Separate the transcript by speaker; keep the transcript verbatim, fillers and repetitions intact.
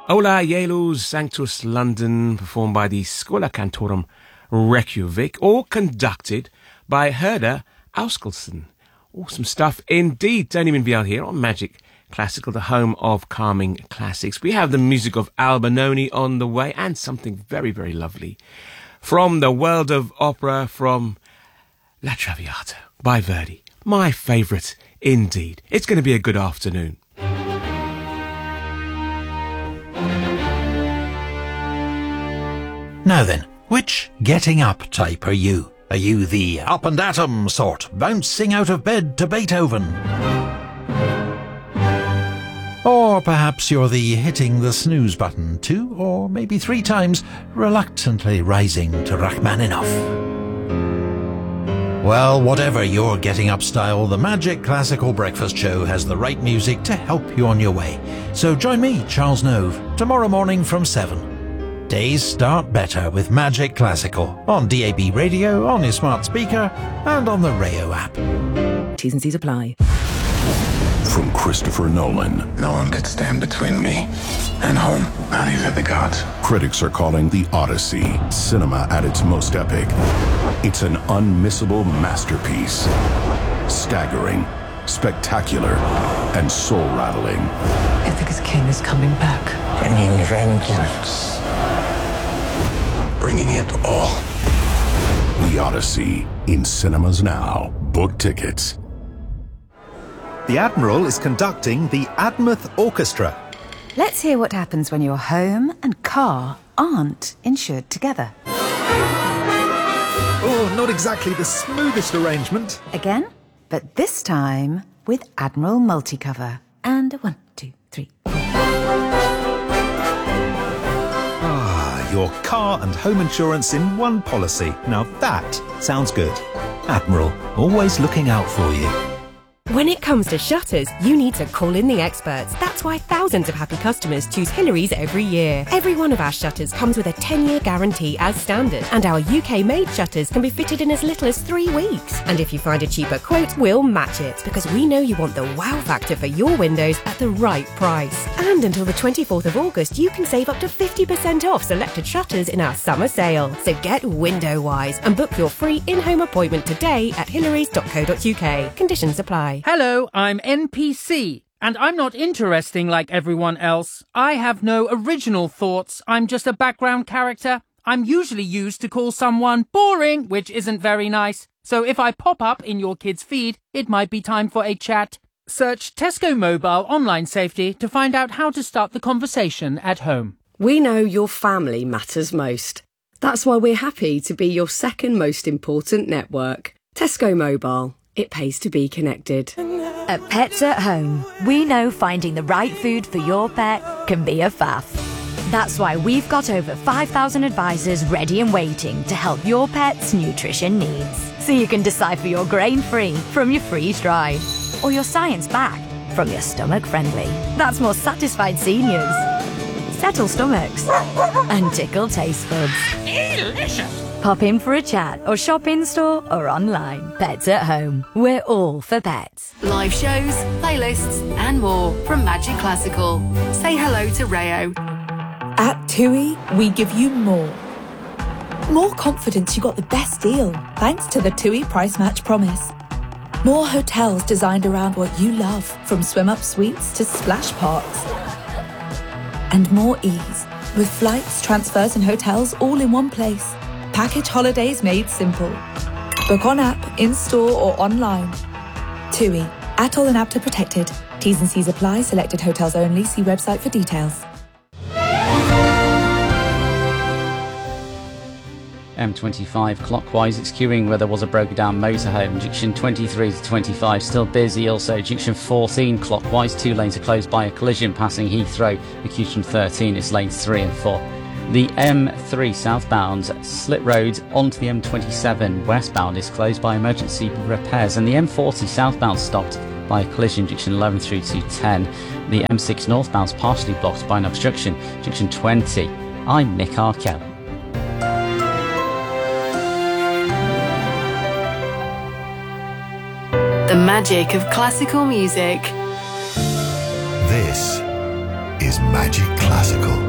Speaker 1: Ola Ielus Sanctus London, performed by the Schola Cantorum Reykjavik, all conducted by Herder Auskelsen. Awesome stuff indeed. Tony Minviel here on Magic Classical, the home of calming classics. We have the music of Albinoni on the way and something very, very lovely from the world of opera, from La Traviata by Verdi. My favourite indeed. It's going to be a good afternoon.
Speaker 2: Now then, which getting up type are you? Are you the up and at 'em sort, bouncing out of bed to Beethoven? Or perhaps you're the hitting the snooze button two or maybe three times, reluctantly rising to Rachmaninoff. Well, whatever your getting up style, the Magic Classical Breakfast Show has the right music to help you on your way. So join me, Charles Nove, tomorrow morning from seven. Days start better with Magic Classical on D A B radio, on your smart speaker, and on the Rayo app.
Speaker 3: T's and C's apply.
Speaker 4: From Christopher Nolan.
Speaker 5: No one could stand between me and home, not even the gods.
Speaker 4: Critics are calling The Odyssey cinema at its most epic. It's an unmissable masterpiece. Staggering, spectacular, and soul-rattling.
Speaker 3: Ithaca's king is coming back.
Speaker 5: Bringing vengeance. Bringing it all.
Speaker 4: The Odyssey, in cinemas now. Book tickets.
Speaker 6: The Admiral is conducting the Admouth Orchestra.
Speaker 7: Let's hear what happens when your home and car aren't insured together.
Speaker 6: Oh, not exactly the smoothest arrangement.
Speaker 7: Again, but this time with Admiral Multicover. And a one, two, three, four.
Speaker 6: Ah, your car and home insurance in one policy. Now that sounds good. Admiral, always looking out for you.
Speaker 8: When it comes to shutters, you need to call in the experts. That's why thousands of happy customers choose Hillary's every year. Every one of our shutters comes with a ten-year guarantee as standard, and our U K-made shutters can be fitted in as little as three weeks. And if you find a cheaper quote, we'll match it, because we know you want the wow factor for your windows at the right price. And until the twenty-fourth of August, you can save up to fifty percent off selected shutters in our summer sale. So get window-wise and book your free in-home appointment today at hillarys dot co dot U K. Conditions apply.
Speaker 9: Hello, I'm N P C, and I'm not interesting like everyone else. I have no original thoughts. I'm just a background character. I'm usually used to call someone boring, which isn't very nice. So if I pop up in your kid's feed, it might be time for a chat. Search Tesco Mobile Online Safety to find out how to start the conversation at home.
Speaker 10: We know your family matters most. That's why we're happy to be your second most important network. Tesco Mobile. It pays to be connected.
Speaker 11: At Pets at Home, we know finding the right food for your pet can be a faff. That's why we've got over five thousand advisors ready and waiting to help your pet's nutrition needs. So you can decipher your grain-free from your freeze-dried, or your science-backed from your stomach-friendly. That's more satisfied seniors, settle stomachs, and tickle taste buds.
Speaker 9: Delicious!
Speaker 11: Pop in for a chat or shop in-store or online. Pets at Home. We're all for pets.
Speaker 12: Live shows, playlists and more from Magic Classical. Say hello to Rayo.
Speaker 13: At TUI, we give you more. More confidence you got the best deal thanks to the TUI Price Match Promise. More hotels designed around what you love, from swim-up suites to splash parks. And more ease with flights, transfers and hotels all in one place. Package holidays made simple. Book on app, in-store or online. TUI. Atoll and APTA protected. T's and C's apply. Selected hotels only. See website for details.
Speaker 14: M twenty-five clockwise, it's queuing where there was a broken down motorhome. Junction twenty-three to twenty-five still busy. Also junction fourteen clockwise, two lanes are closed by a collision passing Heathrow. The queues from thirteen, it's lanes three and four. The M three southbound Slit Road onto the M twenty-seven westbound is closed by emergency repairs, and the M forty southbound stopped by a collision junction eleven through to ten. The M six northbound is partially blocked by an obstruction junction twenty. I'm Nick Arkell.
Speaker 12: The magic of classical music.
Speaker 15: This is is Magic Classical.